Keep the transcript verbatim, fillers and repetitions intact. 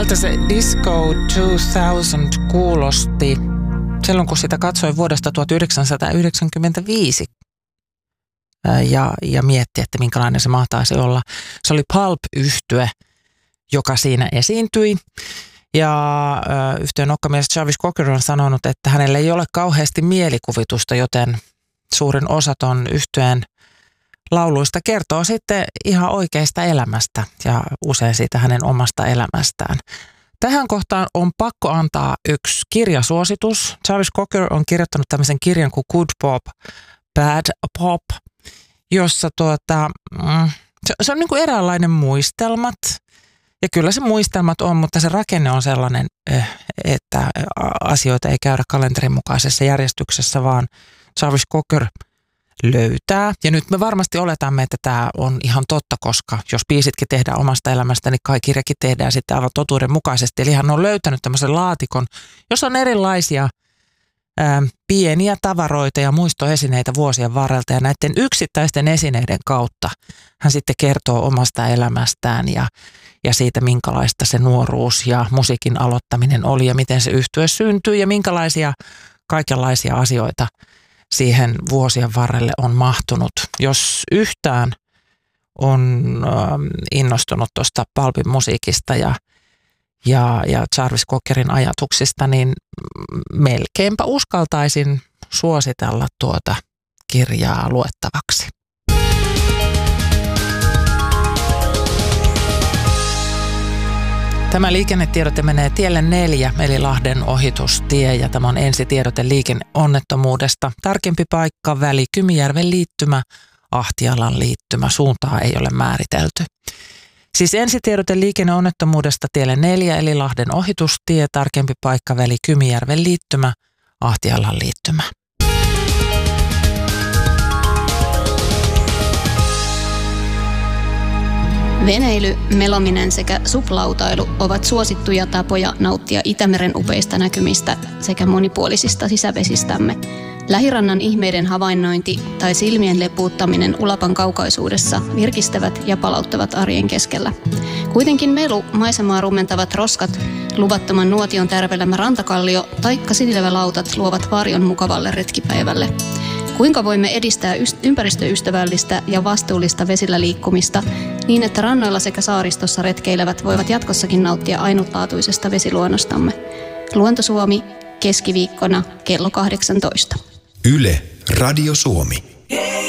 Miltä se Disco kaksituhatta kuulosti silloin, kun sitä katsoin vuodesta tuhatyhdeksänsataayhdeksänkymmentäviisi ja, ja mietti, että minkälainen se mahtaisi olla. Se oli Pulp-yhtye, joka siinä esiintyi. Ja äh, yhtyeen nokkamies Jarvis Cocker on sanonut, että hänellä ei ole kauheasti mielikuvitusta, joten suurin osa ton yhtyeen lauluista kertoo sitten ihan oikeasta elämästä ja usein siitä hänen omasta elämästään. Tähän kohtaan on pakko antaa yksi kirjasuositus. Jarvis Cocker on kirjoittanut tämmöisen kirjan kuin Good Pop, Bad Pop, jossa tuota, mm, se, se on niin kuin eräänlainen muistelmat. Ja kyllä se muistelmat on, mutta se rakenne on sellainen, että asioita ei käydä kalenterin mukaisessa järjestyksessä, vaan Jarvis Cocker löytää. Ja nyt me varmasti oletamme, että tämä on ihan totta, koska jos biisitkin tehdään omasta elämästä, niin kai kirjakin tehdään sitten aivan totuuden mukaisesti. Eli hän on löytänyt tämmöisen laatikon, jossa on erilaisia ää, pieniä tavaroita ja muistoesineitä vuosien varrelta. Ja näiden yksittäisten esineiden kautta hän sitten kertoo omasta elämästään ja, ja siitä, minkälaista se nuoruus ja musiikin aloittaminen oli ja miten se yhtye syntyi ja minkälaisia kaikenlaisia asioita siihen vuosien varrelle on mahtunut. Jos yhtään on innostunut tuosta Pulpin musiikista ja, ja, ja Jarvis Cockerin ajatuksista, niin melkeinpä uskaltaisin suositella tuota kirjaa luettavaksi. Tämä liikennetiedote menee tielle neljä, eli Lahden ohitustie, ja tämä on ensitiedote liikenneonnettomuudesta. Tarkempi paikka, väli Kymijärven liittymä, Ahtialan liittymä. Suuntaa ei ole määritelty. Siis ensitiedote liikenneonnettomuudesta tielle neljä, eli Lahden ohitustie, tarkempi paikka, väli Kymijärven liittymä, Ahtialan liittymä. Veneily, melominen sekä suplautailu ovat suosittuja tapoja nauttia Itämeren upeista näkymistä sekä monipuolisista sisävesistämme. Lähirannan ihmeiden havainnointi tai silmien lepuuttaminen Ulapan kaukaisuudessa virkistävät ja palauttavat arjen keskellä. Kuitenkin melu, maisemaa rumentavat roskat, luvattoman nuotion tärvelemä rantakallio taikka sinilevälautat luovat varjon mukavalle retkipäivälle. Kuinka voimme edistää ympäristöystävällistä ja vastuullista vesillä liikkumista niin, että rannoilla sekä saaristossa retkeilevät voivat jatkossakin nauttia ainutlaatuisesta vesiluonnostamme? Luonto Suomi, keskiviikkona kello kahdeksantoista. Yle, Radio Suomi.